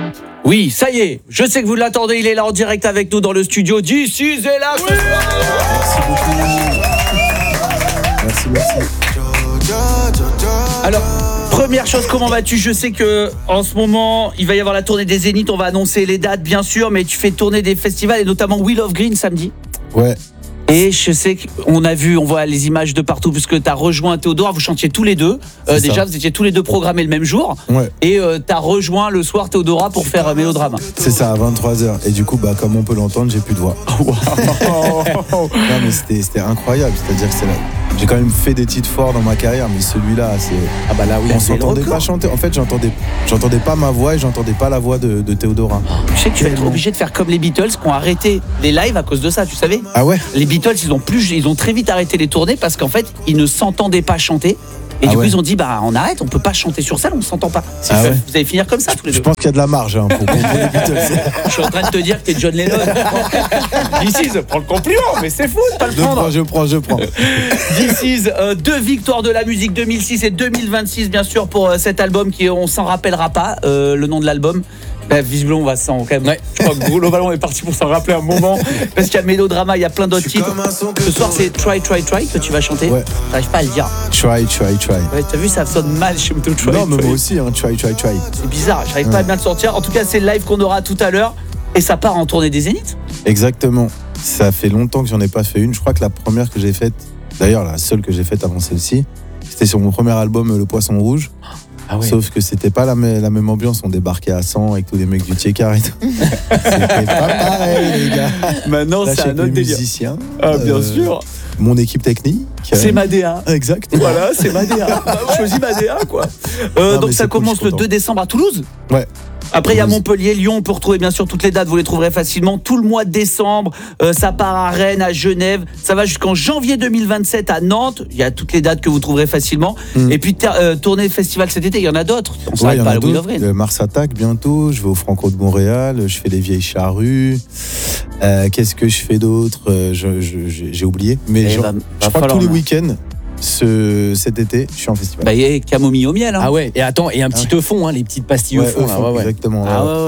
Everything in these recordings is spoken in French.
Oui, ça y est, je sais que vous l'attendez, il est là en direct avec nous dans le studio. This is est là ce soir. Merci beaucoup. Merci. Alors, première chose, comment vas-tu? Je sais que en ce moment, il va y avoir la tournée des Zéniths, on va annoncer les dates bien sûr, mais tu fais tourner des festivals et notamment Wheel of Green samedi. Ouais. Et je sais qu'on on voit les images de partout puisque tu as rejoint Théodora, vous chantiez tous les deux. Déjà, vous étiez tous les deux programmés le même jour. Ouais. Et tu as rejoint le soir Théodora pour faire Mélodrama. C'est ça, à 23h. Et du coup, comme on peut l'entendre, j'ai plus de voix. Wow. Non, mais c'était incroyable. C'est-à-dire que j'ai quand même fait des titres forts dans ma carrière, mais celui-là, c'est. Ah bah là, oui, on s'entendait pas chanter. En fait, j'entendais pas ma voix et j'entendais pas la voix de Théodora. Tu sais que tu vas être obligé de faire comme les Beatles qui ont arrêté les lives à cause de ça, tu savais? Ah ouais? Les Beatles, ils ont très vite arrêté les tournées parce qu'en fait, ils ne s'entendaient pas chanter. Et du coup, ils ont dit, on arrête, on peut pas chanter sur scène, on s'entend pas. Ouais. Vous allez finir comme ça tous les deux. Je pense qu'il y a de la marge pour les Beatles. Je suis en train de te dire que t'es John Lennon. This is, prends le compliment, mais c'est fou de pas le prendre. Je prends. This is, 2 victoires de la musique 2006 et 2026, bien sûr, pour cet album qui, on s'en rappellera pas, le nom de l'album. Visiblement, on va s'en quand même. Ouais. Je crois que globalement, on est parti pour s'en rappeler un moment. Parce qu'il y a Mélodrama, il y a plein d'autres titres. Ce soir, c'est Try que tu vas chanter. Ouais. J'arrive pas à le dire. Try. Ouais, t'as vu, ça sonne mal chez moi. Non, mais moi aussi, try. C'est bizarre, j'arrive pas à bien le sortir. En tout cas, c'est le live qu'on aura tout à l'heure. Et ça part en tournée des Zéniths. Exactement. Ça fait longtemps que j'en ai pas fait une. Je crois que la première que j'ai faite, d'ailleurs, la seule que j'ai faite avant celle-ci, c'était sur mon premier album, Le Poisson Rouge. Ah ouais. Sauf que c'était pas la même ambiance, on débarquait à 100 avec tous les mecs du Tchekar et tout. C'était pas pareil, les gars. Maintenant, là, c'est un autre délire. Musicien. Ah, bien sûr. Mon équipe technique. C'est Madea. Exact. Voilà, c'est Madea. On choisit Madea, quoi. Donc ça commence le 2 décembre à Toulouse. Ouais. Après, il y a Montpellier, Lyon, on peut retrouver bien sûr toutes les dates, vous les trouverez facilement. Tout le mois de décembre, ça part à Rennes, à Genève, ça va jusqu'en janvier 2027 à Nantes. Il y a toutes les dates que vous trouverez facilement. Et puis, tournée festival cet été, il y en a d'autres. On s'arrête pas à la Wheel of Green. Mars Attack bientôt, je vais au Franco de Montréal, je fais les Vieilles Charrues. Qu'est-ce que je fais d'autre? J'ai oublié. Mais je crois que tous les week-ends, cet été, je suis en festival. Bah, il y a camomille au miel. Hein. Ah ouais, et attends, et un petit eufon, les petites pastilles eufon. Exactement.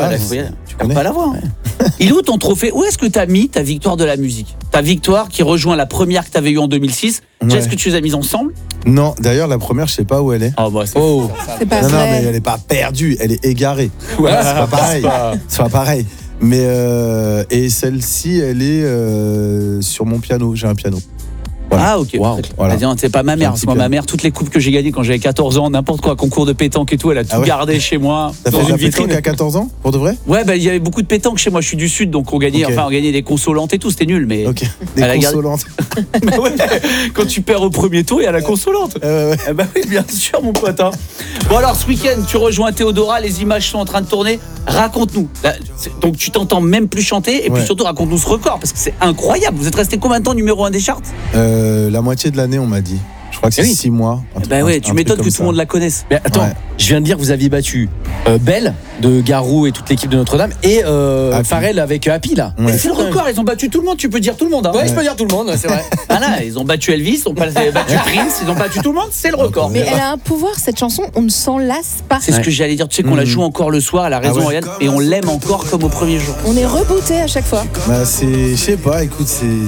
Tu connais pas la voix. Il est où ton trophée? Où est-ce que tu as mis ta victoire de la musique? Ta victoire qui rejoint la première que tu avais eue en 2006. Est-ce que tu les as mises ensemble? Non, d'ailleurs, la première, je sais pas où elle est. Oh, bah, c'est pas vrai. Non, mais elle est pas perdue, elle est égarée. Ouais, c'est pas pareil. C'est pas pareil. Mais et celle-ci, elle est sur mon piano. J'ai un piano. Voilà. Ah ok, voilà. C'est pas ma mère, parce que ma mère, toutes les coupes que j'ai gagnées quand j'avais 14 ans, n'importe quoi, concours de pétanque et tout, elle a tout gardé chez moi. T'as fait de la pétanque à 14 ans, pour de vrai? Ouais, il y avait beaucoup de pétanque chez moi, je suis du sud, donc on gagnait, on gagnait des consolantes et tout, c'était nul, mais... Ok, des consolantes. Bah ouais, quand tu perds au premier tour, il y a la consolante. Bah oui, bien sûr, mon pote. Hein. Bon alors, ce week-end, tu rejoins Théodora, les images sont en train de tourner, raconte-nous. Là, donc tu t'entends même plus chanter, et puis surtout raconte-nous ce record, parce que c'est incroyable. Vous êtes resté combien de temps numéro 1 des charts? La moitié de l'année, on m'a dit. Je crois que c'est 6 mois. Bah ouais, tu m'étonnes que tout le monde la connaisse. Mais attends, je viens de dire que vous aviez battu Belle de Garou et toute l'équipe de Notre-Dame et Pharrell avec Happy là. Ouais. C'est le record, ils ont battu tout le monde, tu peux dire tout le monde. Hein. Ouais, je peux dire tout le monde, c'est vrai. Voilà, ils ont battu Elvis, ils ont battu Prince, ils ont battu tout le monde, c'est le record. Mais elle a un pouvoir, cette chanson, on ne s'en lasse pas. C'est ce que j'allais dire, tu sais qu'on la joue encore le soir, elle a raison Oriane, et on l'aime encore comme au premier jour. On est rebooté à chaque fois. Bah je sais pas, écoute,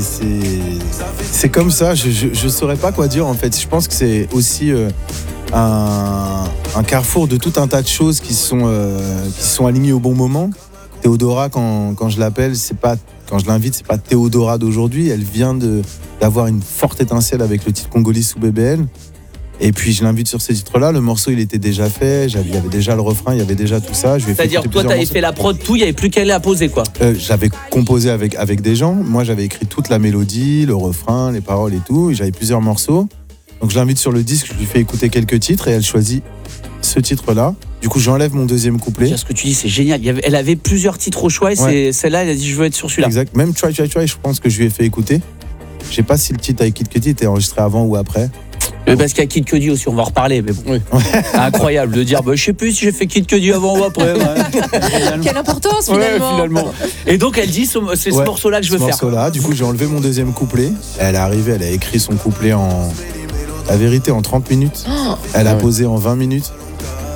c'est comme ça, je saurais pas quoi dire en fait. Je pense que c'est aussi un carrefour de tout un tas de choses qui sont alignées au bon moment. Théodora, quand je l'appelle, quand je l'invite, c'est pas Théodora d'aujourd'hui. Elle vient d'avoir une forte étincelle avec le titre Congolais sous BBL. Et puis je l'invite sur ce titre-là. Le morceau, il était déjà fait. Il y avait déjà le refrain, il y avait déjà tout ça. C'est-à-dire, toi, t'avais fait la prod, tout, il n'y avait plus qu'elle à poser, quoi. J'avais composé avec des gens. Moi, j'avais écrit toute la mélodie, le refrain, les paroles et tout. Et j'avais plusieurs morceaux. Donc je l'invite sur le disque, je lui fais écouter quelques titres et elle choisit ce titre-là. Du coup, j'enlève mon deuxième couplet. Ce que tu dis, c'est génial. Elle avait plusieurs titres au choix et c'est celle-là, elle a dit je veux être sur celui-là. Exact. Même Try, je pense que je lui ai fait écouter. Je sais pas si le titre avec Kid Cudi était enregistré avant ou après. Parce qu'il y a Kid Cudi aussi, on va en reparler. Mais bon. Incroyable de dire, je sais plus si j'ai fait Kid Cudi avant ou après. Quelle importance finalement. Et donc elle dit, c'est ce morceau-là que je veux faire. Ce morceau-là, du coup j'ai enlevé mon deuxième couplet. Elle est arrivée, elle a écrit son couplet la vérité en 30 minutes. Elle a posé en 20 minutes.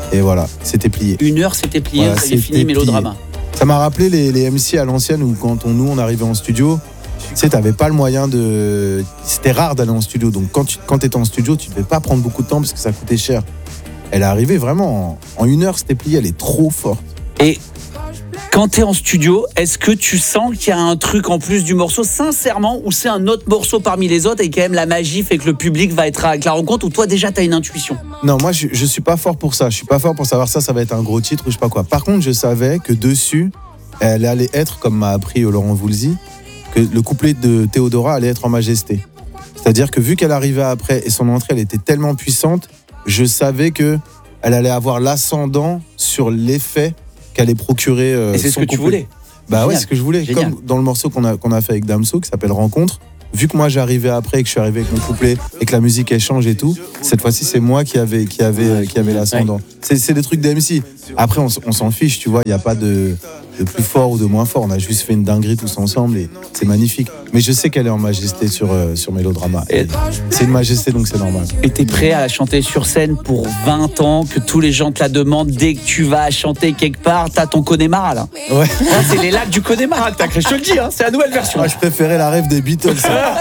Et voilà, c'était plié. 1 heure, c'était plié, Voilà, ça y est fini, c'était mélodrama. Ça m'a rappelé les MC à l'ancienne où quand on arrivait en studio, tu sais, t'avais pas le moyen de... C'était rare d'aller en studio, donc quand t'étais en studio, tu devais pas prendre beaucoup de temps parce que ça coûtait cher. Elle est arrivée vraiment en 1 heure, c'était plié, elle est trop forte. Et quand t'es en studio, est-ce que tu sens qu'il y a un truc en plus du morceau, sincèrement, ou c'est un autre morceau parmi les autres et quand même la magie fait que le public va être avec la rencontre, ou toi déjà t'as une intuition? Non, moi je suis pas fort pour ça, je suis pas fort pour savoir ça va être un gros titre ou je sais pas quoi. Par contre, je savais que dessus, elle allait être, comme m'a appris Laurent Voulzy, que le couplet de Théodora allait être en majesté. C'est-à-dire que vu qu'elle arrivait après et son entrée elle était tellement puissante, je savais que elle allait avoir l'ascendant sur l'effet qu'allait procurer et c'est ce que tu voulais. Bah Génial. ouais, c'est ce que je voulais. Génial. Comme dans le morceau qu'on a fait avec Damso qui s'appelle Rencontre. Vu que moi j'arrivais après et que je suis arrivé avec mon couplet et que la musique elle change et tout, cette fois-ci c'est moi qui avait l'ascendant. C'est des trucs d'MC. Après on s'en fiche, tu vois, il n'y a pas de plus fort ou de moins fort. On a juste fait une dinguerie tous ensemble et c'est magnifique. Mais je sais qu'elle est en majesté sur Mélodrama. C'est une majesté donc c'est normal. Et t'es prêt à la chanter sur scène pour 20 ans, que tous les gens te la demandent dès que tu vas chanter quelque part, t'as ton Connemara là. Ouais. Là, c'est les lacs du Connemara que t'as créé, je te le dis, hein, c'est la nouvelle version. Moi je préférais la rêve des Beatles.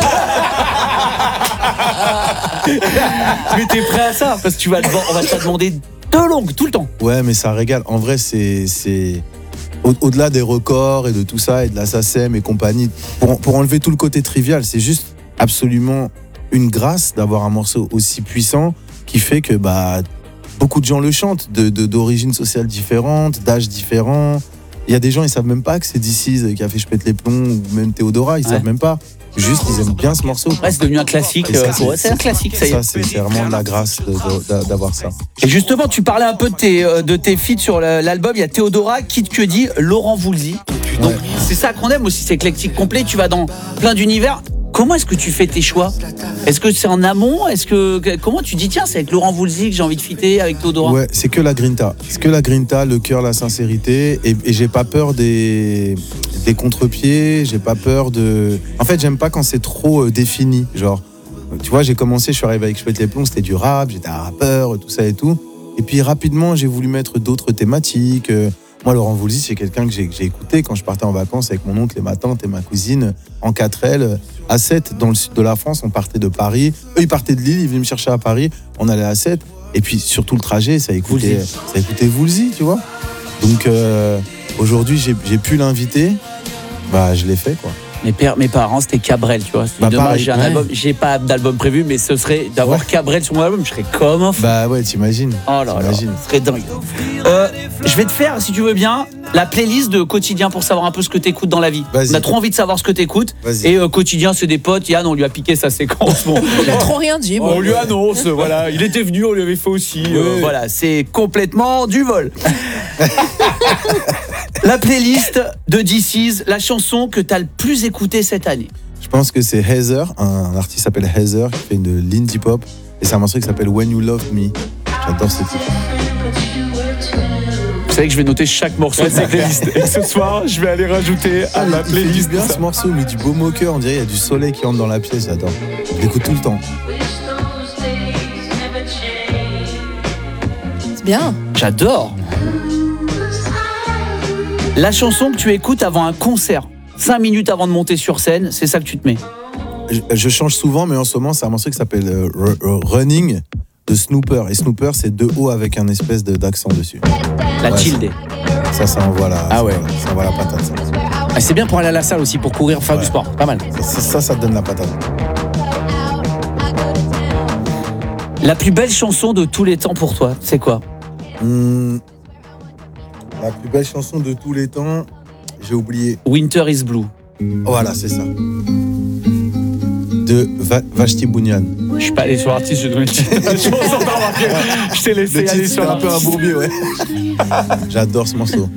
Mais t'es prêt à ça? Parce que on va te la demander de longue, tout le temps. Ouais, mais ça régale. En vrai, c'est au-delà des records et de tout ça et de la SACEM et compagnie. Pour enlever tout le côté trivial, c'est juste absolument une grâce d'avoir un morceau aussi puissant qui fait que beaucoup de gens le chantent, d'origines sociales différentes, d'âges différents. Il y a des gens, ils savent même pas que c'est DC's qui a fait Je pète les plombs ou même Théodora, ils savent même pas. Juste, ils aiment bien ce morceau. Ouais, c'est devenu un classique. C'est un classique, ça y est. Ça, c'est vraiment de la grâce d'avoir ça. Et justement, tu parlais un peu de tes feats sur l'album. Il y a Théodora, Kid Cudi, Laurent Voulzy. Donc, c'est ça qu'on aime aussi, c'est éclectique complet. Tu vas dans plein d'univers. Comment est-ce que tu fais tes choix? Est-ce que c'est en amont? Comment tu dis, tiens, c'est avec Laurent Voulzy que j'ai envie de fitter, avec Théodora? Ouais, c'est que la grinta. C'est que la grinta, le cœur, la sincérité. Et j'ai pas peur des contre-pieds. J'ai pas peur de... En fait, j'aime pas quand c'est trop défini. Genre, tu vois, j'ai commencé, je suis arrivé avec Je pète les plombs, c'était du rap, j'étais un rappeur, tout ça et tout. Et puis rapidement, j'ai voulu mettre d'autres thématiques. Moi, Laurent Voulzy, c'est quelqu'un que j'ai écouté quand je partais en vacances avec mon oncle et ma tante et ma cousine en 4L. À 7, dans le sud de la France, on partait de Paris. Eux, ils partaient de Lille, ils venaient me chercher à Paris. On allait à 7. Et puis, sur tout le trajet, ça écoutait Voulzy, tu vois. Donc, aujourd'hui, j'ai pu l'inviter. Je l'ai fait, quoi. Mes parents, c'était Cabrel, tu vois. Dommage, j'ai un album, j'ai pas d'album prévu, mais ce serait d'avoir Cabrel sur mon album, je serais comme un fou. Ouais, t'imagines. Oh là là, ce serait dingue. Je vais te faire, si tu veux bien, la playlist de Quotidien pour savoir un peu ce que t'écoutes dans la vie. Vas-y. On a trop envie de savoir ce que t'écoutes. Vas-y. Et Quotidien, c'est des potes. Yann, on lui a piqué sa séquence. Bon. Il a trop rien dit. On lui annonce, voilà. Il était venu, on lui avait fait aussi. Voilà, c'est complètement du vol. La playlist de DC's, la chanson que t'as le plus écoutée cette année. Je pense que c'est Heather, un artiste qui s'appelle Heather, qui fait de l'indie pop. Et c'est un morceau qui s'appelle When You Love Me. J'adore ce titre. Vous savez que je vais noter chaque morceau de cette playlist. Et ce soir, je vais aller rajouter à ma playlist. Bien ce morceau, mais du beau moqueur, on dirait il y a du soleil qui entre dans la pièce, j'adore. Je l'écoute tout le temps. C'est bien. J'adore. La chanson que tu écoutes avant un concert, 5 minutes avant de monter sur scène, c'est ça que tu te mets? Je change souvent, mais en ce moment, c'est un morceau qui s'appelle Running de Snooper. Et Snooper, c'est 2 O avec un espèce d'accent dessus. La tilde. Ça envoie la, Ah ouais. Ça envoie la patate. Ça. C'est bien pour aller à la salle aussi, pour courir, faire du sport. Pas mal. Ça te donne la patate. La plus belle chanson de tous les temps pour toi, c'est quoi? La plus belle chanson de tous les temps, j'ai oublié. Winter is Blue. Voilà, c'est ça. De Vashti Bunyan. Je suis pas allé sur l'artiste, je donne le titre. Je t'ai laissé aller sur un peu un l'artiste. bourbier, ouais. J'adore ce morceau.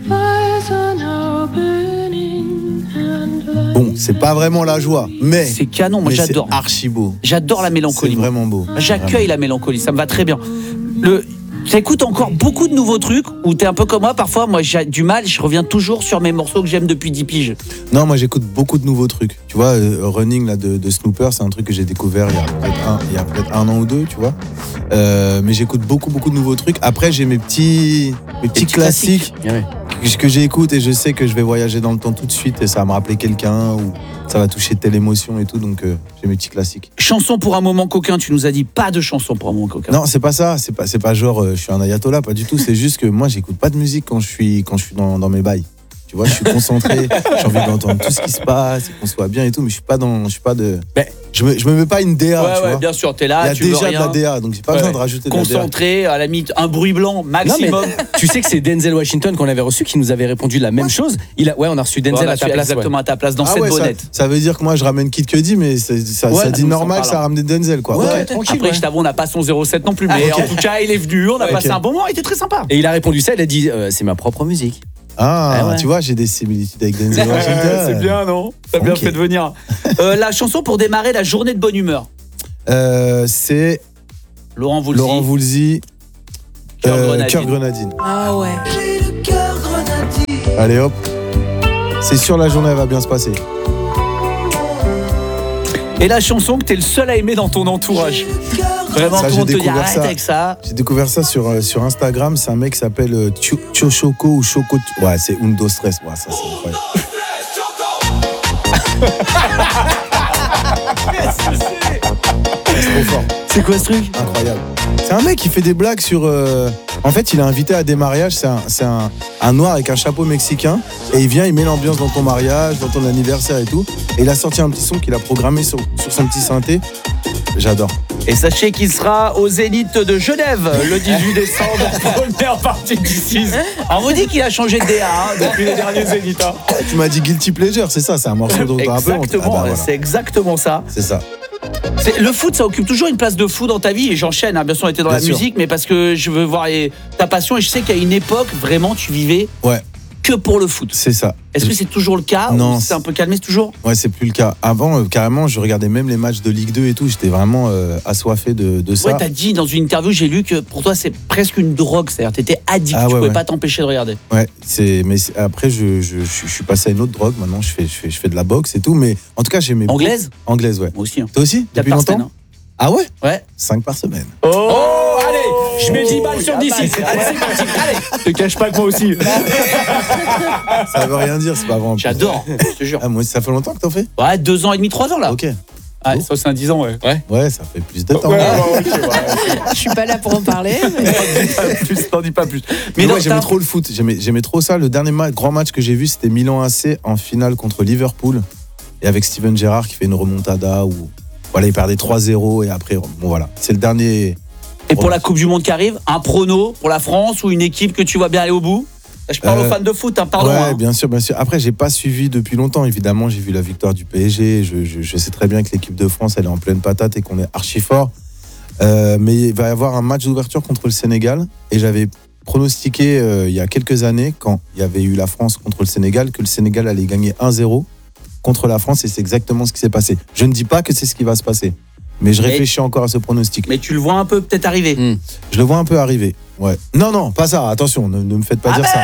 Bon, c'est pas vraiment la joie, mais C'est canon, moi mais j'adore. c'est archi beau. J'adore la C'est mélancolie. vraiment beau. J'accueille la mélancolie, ça me va très bien. Tu écoutes encore beaucoup de nouveaux trucs ou t'es un peu comme moi, parfois moi j'ai du mal, je reviens toujours sur mes morceaux que j'aime depuis 10 piges. Non, moi j'écoute beaucoup de nouveaux trucs. Tu vois, Running là, de Snooper, c'est un truc que j'ai découvert il y a peut-être un an ou deux, tu vois. Mais j'écoute beaucoup de nouveaux trucs. Après, j'ai mes petits classiques que j'écoute et je sais que je vais voyager dans le temps tout de suite et ça va me rappeler quelqu'un ou ça va toucher telle émotion et tout, donc j'ai mes petits classiques. Chanson pour un moment coquin, tu nous as dit pas de chanson pour un moment coquin. Non, c'est pas ça, c'est pas genre je suis un ayatollah, pas du tout, c'est juste que moi j'écoute pas de musique quand je suis dans mes bails. Tu vois, je suis concentré, j'ai envie d'entendre tout ce qui se passe, et qu'on soit bien et tout, mais je suis pas de. Je me mets pas une DA, tu vois. Bien sûr, t'es là, tu veux rien. Il y a déjà de la DA, donc j'ai pas besoin de rajouter de la DA. Concentré, à la limite, un bruit blanc maximum. Non, tu sais que c'est Denzel Washington qu'on avait reçu qui nous avait répondu la même chose. On a reçu Denzel à ta place. Exactement à ta place dans cette bonnette. Ça veut dire que moi je ramène Kid Cudi, mais ça dit normal que ça ramène Denzel, quoi. Tranquille. Après, je t'avoue, on n'a pas son 07 non plus, mais en tout cas, il est venu, on a passé un bon moment, il était très sympa. Et il a répondu ça, il a dit c'est ma propre musique. Tu vois, j'ai des similitudes avec Denzel Washington. C'est bien, non? T'as bien fait de venir. La chanson pour démarrer la journée de bonne humeur. C'est Laurent Voulzy. Cœur Grenadine. Ah ouais. J'ai le cœur grenadine. Allez hop. C'est sûr, la journée elle va bien se passer. Et la chanson que t'es le seul à aimer dans ton entourage. Vraiment, Ça, tout le monde te dit arrête ça. avec ça. J'ai découvert ça sur Instagram. C'est un mec qui s'appelle Choco ou Choco. Ouais, c'est Undo Stress. Ouais, ça c'est incroyable. C'est trop fort. C'est quoi ce truc? Incroyable. C'est un mec qui fait des blagues sur. En fait, il est invité à des mariages. C'est un noir avec un chapeau mexicain. Et il vient, il met l'ambiance dans ton mariage, dans ton anniversaire et tout. Et il a sorti un petit son qu'il a programmé sur son petit synthé. J'adore. Et sachez qu'il sera au Zénith de Genève le 18 décembre, première partie du 6. On vous dit qu'il a changé de DA depuis les derniers Zéniths. Tu m'as dit Guilty Pleasure, c'est ça, c'est un morceau dont t'as un peu. Exactement, voilà. C'est exactement ça. C'est ça. Le foot, ça occupe toujours une place de fou dans ta vie et j'enchaîne. Bien sûr, on était dans la musique, mais parce que je veux voir ta passion et je sais qu'à une époque, vraiment, tu vivais que pour le foot. C'est ça. Est-ce que c'est toujours le cas? Non. Ou c'est un peu calmé, c'est toujours? Ouais, c'est plus le cas. Avant, carrément, je regardais même les matchs de Ligue 2 et tout. J'étais vraiment assoiffé de ça. Ouais, t'as dit dans une interview, j'ai lu que pour toi, c'est presque une drogue. C'est-à-dire, t'étais addict, tu pouvais pas t'empêcher de regarder. Ouais, après, je suis passé à une autre drogue. Maintenant, je fais de la boxe et tout. Mais en tout cas, j'aimais beaucoup. Anglaise, ouais. Moi aussi. Toi aussi? Depuis longtemps? Semaine, Ah ouais? Ouais. 5 par semaine. Oh, allez, je mets 10 balles sur 10. Allez, c'est parti. Allez, te cache pas que moi aussi. Ça veut rien dire, c'est pas vrai. J'adore, je te jure. Ah, moi, ça fait longtemps que t'en fais? Ouais, 2 ans et demi, 3 ans là. Ok. Ah, ça c'est un 10 ans, ouais. Ouais, ça fait plus de temps. Je suis pas là pour en parler. T'en dis pas plus. Mais moi, j'aimais trop le foot. J'aimais trop ça. Le dernier grand match que j'ai vu, c'était Milan AC en finale contre Liverpool. Et avec Steven Gerrard qui fait une remontada où voilà, il perdait 3-0 et après, bon voilà. C'est le dernier. Et pour la Coupe du Monde qui arrive, un prono pour la France ou une équipe que tu vois bien aller au bout? Je parle aux fans de foot, pardon. Ouais, bien sûr. Après, j'ai pas suivi depuis longtemps. Évidemment, j'ai vu la victoire du PSG. Je sais très bien que l'équipe de France, elle est en pleine patate et qu'on est archi fort. Mais il va y avoir un match d'ouverture contre le Sénégal. Et j'avais pronostiqué il y a quelques années, quand il y avait eu la France contre le Sénégal, que le Sénégal allait gagner 1-0 contre la France. Et c'est exactement ce qui s'est passé. Je ne dis pas que c'est ce qui va se passer. Mais je réfléchis encore à ce pronostic. Mais tu le vois un peu peut-être arriver. Je le vois un peu arriver. Ouais. Non, pas ça. Attention, ne me faites pas dire ça.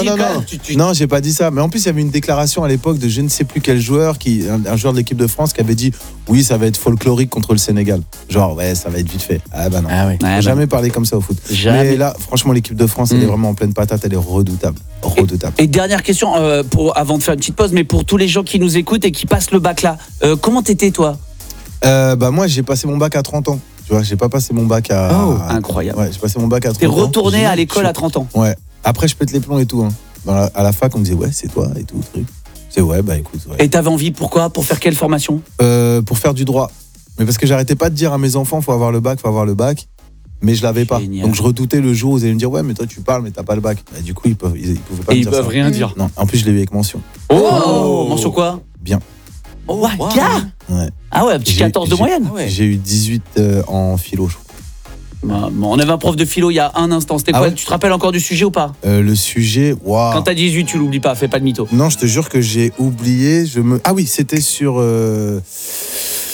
Non, j'ai pas dit ça. Mais en plus, il y avait une déclaration à l'époque de je ne sais plus quel joueur, un joueur de l'équipe de France, qui avait dit oui, ça va être folklorique contre le Sénégal. Genre, ouais, ça va être vite fait. Ah bah non. Faut jamais parler comme ça au foot. Jamais. Mais là, franchement, l'équipe de France, elle est vraiment en pleine patate. Elle est redoutable. Et dernière question, avant de faire une petite pause, mais pour tous les gens qui nous écoutent et qui passent le bac là, comment t'étais toi? Moi, j'ai passé mon bac à 30 ans. Tu vois, j'ai pas passé mon bac à. Oh, incroyable. Ouais, j'ai passé mon bac à 30 ans. T'es retourné à l'école à 30 ans. Ouais. Après, je pète les plombs et tout. Hein. À la fac, on me disait, ouais, c'est toi et tout. Truc. C'est ouais, bah écoute. Ouais. Et t'avais envie, pourquoi? Pour faire quelle formation? Pour faire du droit. Mais parce que j'arrêtais pas de dire à mes enfants, faut avoir le bac. Mais je l'avais pas. Donc je redoutais le jour où ils allaient me dire, ouais, mais toi tu parles, mais t'as pas le bac. Bah, du coup, ils pouvaient pas me dire ça. Ils peuvent rien dire. Non, en plus, je l'ai eu avec mention. Oh, mention quoi? Bien. Oh, gars. Ouais. Ah ouais, un petit 14 de moyenne. J'ai eu 18 en philo, je crois. On avait un prof de philo il y a un instant. C'était quoi? Ouais. Tu te rappelles encore du sujet ou pas? Le sujet, waouh. Quand t'as 18, tu l'oublies pas, fais pas de mytho. Non, je te jure que j'ai oublié. Ah oui, c'était sur.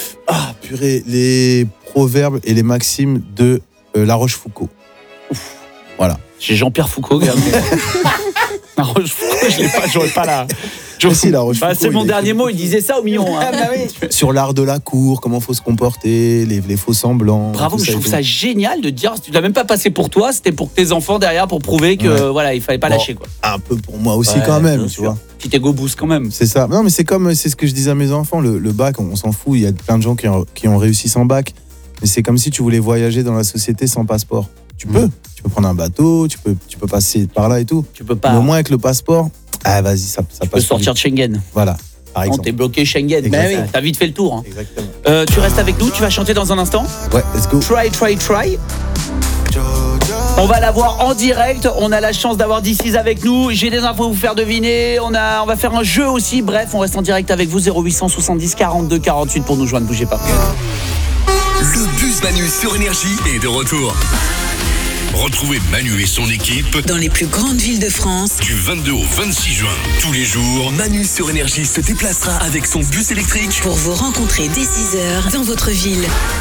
Les proverbes et les maximes de La Rochefoucauld. Voilà. J'ai Jean-Pierre Foucault, regarde. La Rochefoucauld, je l'ai pas, j'aurais pas la. Si, la Rochefoucauld, c'est mon il dernier écrit- mot, il disait ça au million. Hein. Sur l'art de la cour, comment faut se comporter, les faux semblants. Bravo, tout je ça et trouve tout. ça génial de dire, tu l'as même pas passé pour toi, c'était pour tes enfants derrière pour prouver que Ouais. voilà, il fallait pas Bon, lâcher quoi. Un peu pour moi aussi Ouais, quand même, bien tu sûr. vois. Petit ego boost quand même. C'est ça. Non, mais c'est ce que je disais à mes enfants. Le bac, on s'en fout. Il y a plein de gens qui ont réussi sans bac. Mais c'est comme si tu voulais voyager dans la société sans passeport. Tu peux. Tu peux prendre un bateau, tu peux passer par là et tout. Tu peux pas. Mais au moins avec le passeport, vas-y, ça tu peux passe. sortir de Schengen. Voilà, par Quand exemple. t'es bloqué Schengen, Exactement. t'as vite fait le tour. Hein. Exactement. Tu restes avec nous, tu vas chanter dans un instant. Ouais, let's go. Try, try, try. On va la voir en direct. On a la chance d'avoir DC's avec nous. J'ai des infos à vous faire deviner. On va faire un jeu aussi. Bref, on reste en direct avec vous. 0870 42 48 pour nous joindre. Bougez pas. Le bus Manu sur Énergie est de retour. Retrouvez Manu et son équipe Dans les plus grandes villes de France, du 22 au 26 juin. Tous les jours, Manu sur Énergie se déplacera avec son bus électrique pour vous rencontrer dès 6h dans votre ville.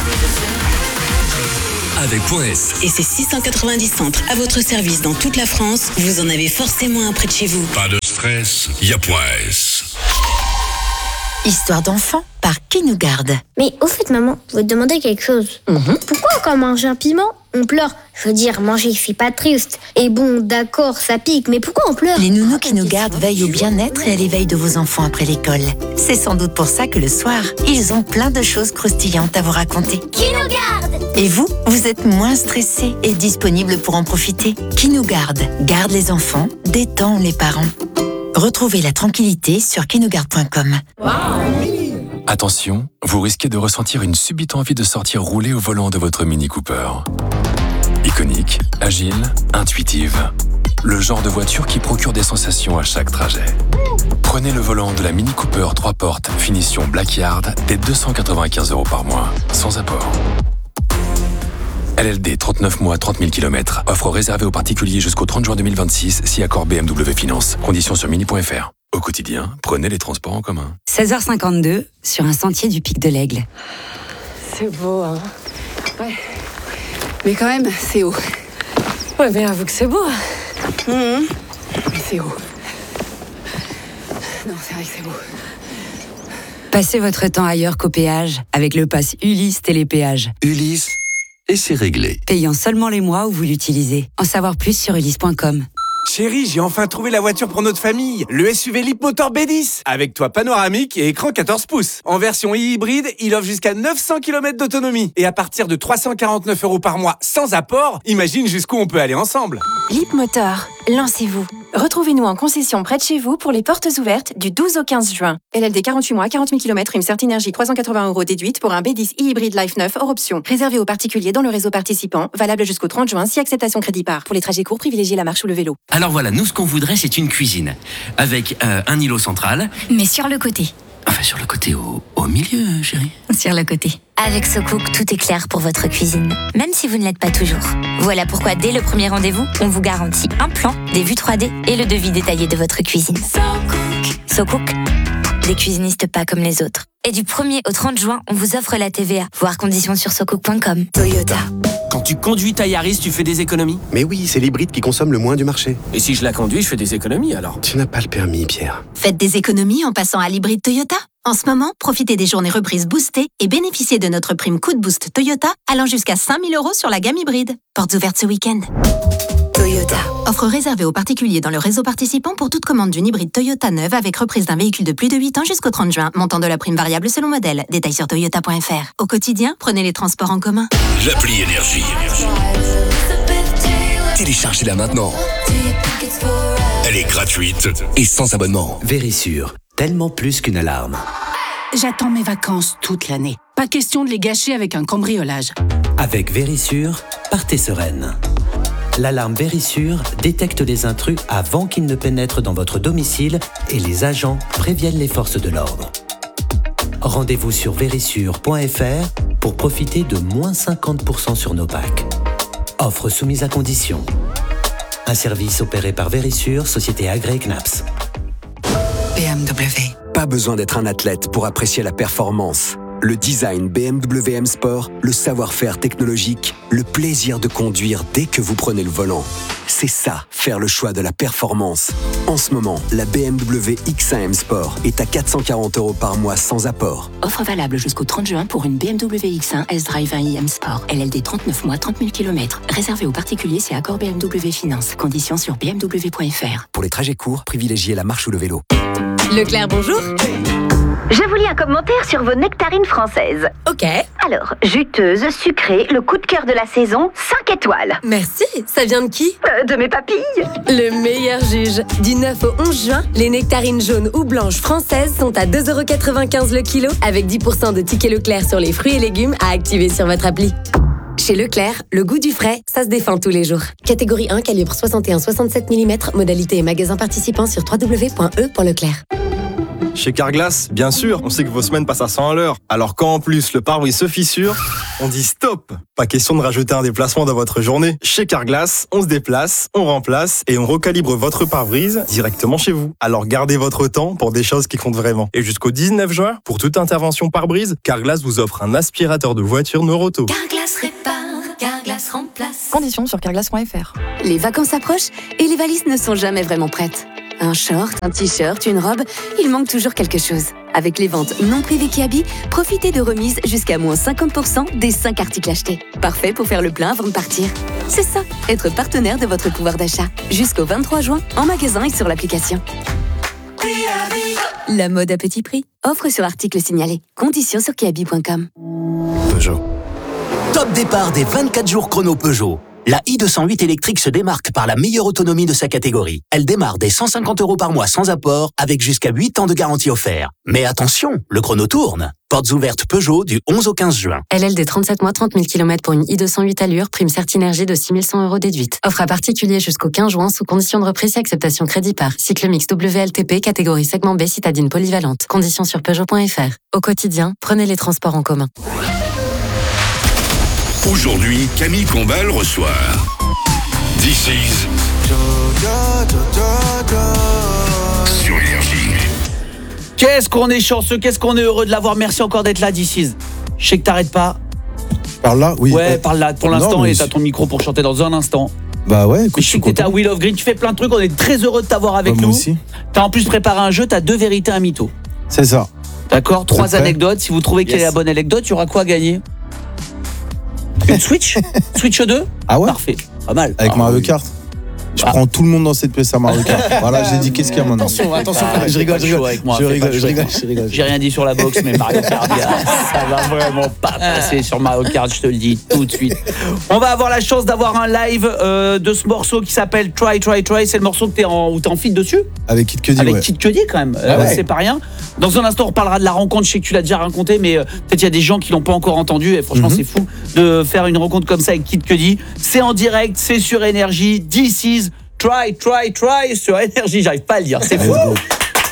avec Point S. Et ces 690 centres à votre service dans toute la France, vous en avez forcément un près de chez vous. Pas de stress, y a Point S. Histoire d'enfant par Qui nous garde. Mais au fait, maman, je vais te demander quelque chose. Pourquoi quand on mange un piment, on pleure? Je veux dire, manger, c'est pas triste. Et bon, d'accord, ça pique, mais pourquoi on pleure? Les nounous Qui nous gardent veillent au bien-être et à l'éveil de vos enfants après l'école. C'est sans doute pour ça que le soir, ils ont plein de choses croustillantes à vous raconter. Qui nous garde? Et vous êtes moins stressé et disponible pour en profiter. Qui nous garde les enfants, détend les parents. Retrouvez la tranquillité sur quinougarde.com. Attention, vous risquez de ressentir une subite envie de sortir rouler au volant de votre Mini Cooper. Iconique, agile, intuitive. Le genre de voiture qui procure des sensations à chaque trajet. Prenez le volant de la Mini Cooper 3 portes, finition Blackyard, dès 295 € par mois, sans apport. LLD 39 mois, 30 000 km. Offre réservée aux particuliers jusqu'au 30 juin 2026, si accord BMW Finance. Conditions sur mini.fr. Au quotidien, prenez les transports en commun. 16h52, sur un sentier du Pic de l'Aigle. C'est beau, hein. Ouais. Mais quand même, c'est haut. Ouais, mais avoue que c'est beau. Mais c'est haut. Non, c'est vrai que c'est beau. Passez votre temps ailleurs qu'au péage avec le pass Ulysse Télépéage. Ulysse, et c'est réglé. Payant seulement les mois où vous l'utilisez. En savoir plus sur ulysse.com. Chérie, j'ai enfin trouvé la voiture pour notre famille. Le SUV Leapmotor B10. Avec toit panoramique et écran 14 pouces. En version hybride, il offre jusqu'à 900 km d'autonomie. Et à partir de 349 € par mois sans apport, imagine jusqu'où on peut aller ensemble. Leapmotor, lancez-vous. Retrouvez-nous en concession près de chez vous pour les portes ouvertes du 12 au 15 juin. LLD 48 mois, 40 000 km, une certaine énergie 380 € déduite pour un B10 hybride Life 9 hors option. Réservé aux particuliers dans le réseau participant, valable jusqu'au 30 juin si acceptation crédit par. Pour les trajets courts, privilégiez la marche ou le vélo. Alors voilà, nous ce qu'on voudrait c'est une cuisine avec un îlot central. Mais sur le côté. Enfin sur le côté au milieu, chérie. Sur le côté. Avec SoCook, tout est clair pour votre cuisine, même si vous ne l'êtes pas toujours. Voilà pourquoi dès le premier rendez-vous, on vous garantit un plan, des vues 3D et le devis détaillé de votre cuisine. SoCook, des cuisinistes pas comme les autres. Et du 1er au 30 juin, on vous offre la TVA. Voir conditions sur socook.com. Toyota. Quand tu conduis ta Yaris, tu fais des économies? Mais oui, c'est l'hybride qui consomme le moins du marché. Et si je la conduis, je fais des économies alors? Tu n'as pas le permis, Pierre. Faites des économies en passant à l'hybride Toyota. En ce moment, profitez des journées reprises boostées et bénéficiez de notre prime Coup de Boost Toyota allant jusqu'à 5 000 € sur la gamme hybride. Portes ouvertes ce week-end. Toyota. Offre réservée aux particuliers dans le réseau participant pour toute commande d'une hybride Toyota neuve avec reprise d'un véhicule de plus de 8 ans jusqu'au 30 juin. Montant de la prime variable selon modèle. Détails sur toyota.fr. Au quotidien, prenez les transports en commun. L'appli Énergie. Téléchargez-la maintenant. Elle est gratuite et sans abonnement. Vérissure, tellement plus qu'une alarme. J'attends mes vacances toute l'année. Pas question de les gâcher avec un cambriolage. Avec Vérissure, partez sereine. L'alarme Vérissure détecte les intrus avant qu'ils ne pénètrent dans votre domicile et les agents préviennent les forces de l'ordre. Rendez-vous sur vérissure.fr pour profiter de moins 50% sur nos packs. Offre soumise à condition. Un service opéré par Vérissure, société agréée CNAPS. BMW. Pas besoin d'être un athlète pour apprécier la performance. Le design BMW M Sport, le savoir-faire technologique, le plaisir de conduire dès que vous prenez le volant. C'est ça, faire le choix de la performance. En ce moment, la BMW X1 M Sport est à 440 € par mois sans apport. Offre valable jusqu'au 30 juin pour une BMW X1 S-Drive 1i M Sport. LLD 39 mois, 30 000 km. Réservé aux particuliers, c'est accord BMW Finance. Conditions sur bmw.fr. Pour les trajets courts, privilégiez la marche ou le vélo. Leclerc, bonjour. Je vous lis un commentaire sur vos nectarines françaises. Ok. Alors, juteuse, sucrée, le coup de cœur de la saison, 5 étoiles. Merci. Ça vient de qui ? De mes papilles. Le meilleur juge. Du 9 au 11 juin, les nectarines jaunes ou blanches françaises sont à 2,95 € le kilo, avec 10% de tickets Leclerc sur les fruits et légumes à activer sur votre appli. Chez Leclerc, le goût du frais, ça se défend tous les jours. Catégorie 1, calibre 61-67 mm, modalité et magasin participant sur www.e.leclerc. Chez Carglass, bien sûr, on sait que vos semaines passent à 100 à l'heure. Alors quand en plus le pare-brise se fissure, on dit stop. Pas question de rajouter un déplacement dans votre journée. Chez Carglass, on se déplace, on remplace et on recalibre votre pare-brise directement chez vous. Alors gardez votre temps pour des choses qui comptent vraiment. Et jusqu'au 19 juin, pour toute intervention pare-brise, Carglass vous offre un aspirateur de voiture Noroto. Carglass répare, Carglass remplace. Conditions sur carglass.fr. Les vacances approchent et les valises ne sont jamais vraiment prêtes. Un short, un t-shirt, une robe, il manque toujours quelque chose. Avec les ventes non privées Kiabi, profitez de remises jusqu'à moins 50% des 5 articles achetés. Parfait pour faire le plein avant de partir. C'est ça, être partenaire de votre pouvoir d'achat. Jusqu'au 23 juin, en magasin et sur l'application. La mode à petit prix. Offre sur article signalé. Conditions sur kiabi.com. Peugeot. Top départ des 24 jours chrono Peugeot. La i208 électrique se démarque par la meilleure autonomie de sa catégorie. Elle démarre dès 150 € par mois sans apport, avec jusqu'à 8 ans de garantie offert. Mais attention, le chrono tourne. Portes ouvertes Peugeot du 11 au 15 juin. LLD 37 mois, 30 000 km pour une i208 allure, prime Certinergie de 6 100 € déduite. Offre à particulier jusqu'au 15 juin sous condition de reprise et acceptation crédit par. Cycle mix WLTP, catégorie segment B, citadine polyvalente. Conditions sur Peugeot.fr. Au quotidien, prenez les transports en commun. Aujourd'hui, Camille Combal reçoit This Is sur Énergie. Qu'est-ce qu'on est chanceux, qu'est-ce qu'on est heureux de l'avoir. Merci encore d'être là, This Is. Je sais que t'arrêtes pas. Parle là, oui. Ouais, parle là pour l'instant non, et t'as ton micro pour chanter dans un instant. Bah ouais, écoute, je sais que t'étais à Wheel of Green, tu fais plein de trucs, on est très heureux de t'avoir avec nous. Moi aussi. T'as en plus préparé un jeu, t'as 2 vérités, un mytho. C'est ça. D'accord, 3 anecdotes. Si vous trouvez quelle est la bonne anecdote, il y aura quoi à gagner? Une Switch Switch 2? Ah ouais? Parfait, pas mal. Avec Mario Kart. Je prends tout le monde dans cette pièce à Mario Kart. Voilà, j'ai dit qu'est-ce qu'il y a maintenant. Attention, je rigole avec moi. Je rigole. J'ai rien dit sur la boxe, mais Mario Kart, ça va vraiment pas passer sur Mario Kart, je te le dis tout de suite. On va avoir la chance d'avoir un live de ce morceau qui s'appelle Try. C'est le morceau que t'es en feat dessus? Avec Kid Cudi, Avec Kid Cudi quand même, c'est pas rien. Dans un instant, on parlera de la rencontre. Je sais que tu l'as déjà raconté, mais peut-être il y a des gens qui l'ont pas encore entendu. Et franchement, c'est fou de faire une rencontre comme ça avec Kid Cudi. C'est en direct, c'est sur Énergie. This Is Try sur Énergie. J'arrive pas à le dire, c'est fou.